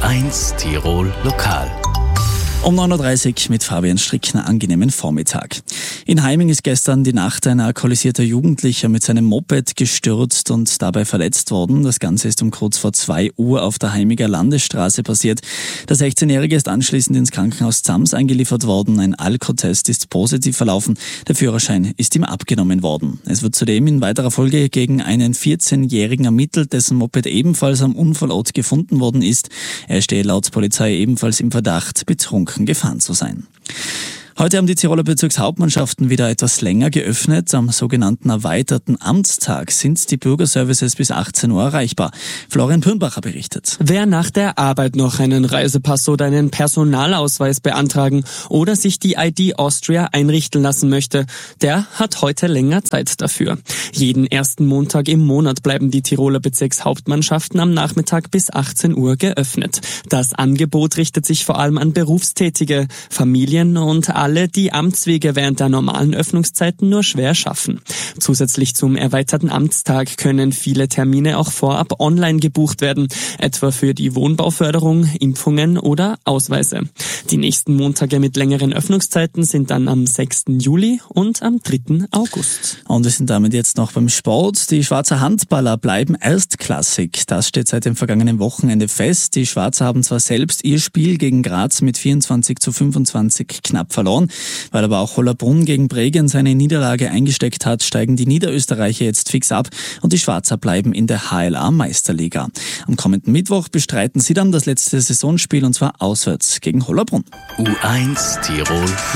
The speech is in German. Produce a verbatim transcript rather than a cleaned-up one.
eins Tirol Lokal. Um neun Uhr dreißig mit Fabian Strickner, angenehmen Vormittag. In Heiming ist gestern die Nacht ein alkoholisierter Jugendlicher mit seinem Moped gestürzt und dabei verletzt worden. Das Ganze ist um kurz vor zwei Uhr auf der Heimiger Landesstraße passiert. Der sechzehnjährige ist anschließend ins Krankenhaus Zams eingeliefert worden. Ein Alkotest ist positiv verlaufen. Der Führerschein ist ihm abgenommen worden. Es wird zudem in weiterer Folge gegen einen vierzehnjährigen ermittelt, dessen Moped ebenfalls am Unfallort gefunden worden ist. Er stehe laut Polizei ebenfalls im Verdacht, betrunken gefahren zu sein. Heute haben die Tiroler Bezirkshauptmannschaften wieder etwas länger geöffnet. Am sogenannten erweiterten Amtstag sind die Bürgerservices bis achtzehn Uhr erreichbar. Florian Pürnbacher berichtet. Wer nach der Arbeit noch einen Reisepass oder einen Personalausweis beantragen oder sich die I D Austria einrichten lassen möchte, der hat heute länger Zeit dafür. Jeden ersten Montag im Monat bleiben die Tiroler Bezirkshauptmannschaften am Nachmittag bis achtzehn Uhr geöffnet. Das Angebot richtet sich vor allem an Berufstätige, Familien und alle, die Amtswege während der normalen Öffnungszeiten nur schwer schaffen. Zusätzlich zum erweiterten Amtstag können viele Termine auch vorab online gebucht werden, etwa für die Wohnbauförderung, Impfungen oder Ausweise. Die nächsten Montage mit längeren Öffnungszeiten sind dann am sechsten Juli und am dritten August. Und wir sind damit jetzt noch beim Sport. Die Schwarzer Handballer bleiben erstklassig. Das steht seit dem vergangenen Wochenende fest. Die Schwarzer haben zwar selbst ihr Spiel gegen Graz mit vierundzwanzig zu fünfundzwanzig knapp verloren. Weil aber auch Hollabrunn gegen Bregenz eine Niederlage eingesteckt hat, steigen die Niederösterreicher jetzt fix ab und die Schwarzer bleiben in der H L A-Meisterliga. Am kommenden Mittwoch bestreiten sie dann das letzte Saisonspiel und zwar auswärts gegen Hollabrunn. U eins Tirol